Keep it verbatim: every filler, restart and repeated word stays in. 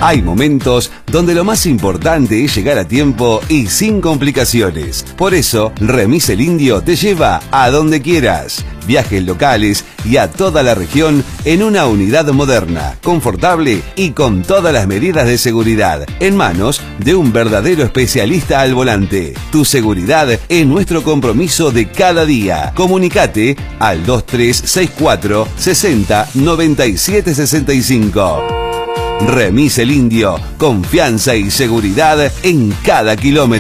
Hay momentos donde lo más importante es llegar a tiempo y sin complicaciones. Por eso, Remis el Indio te lleva a donde quieras. Viajes locales y a toda la región en una unidad moderna, confortable y con todas las medidas de seguridad, en manos de un verdadero especialista al volante. Tu seguridad es nuestro compromiso de cada día. Comunicate al dos tres seis cuatro sesenta noventa y siete sesenta y cinco. Remis el Indio, confianza y seguridad en cada kilómetro.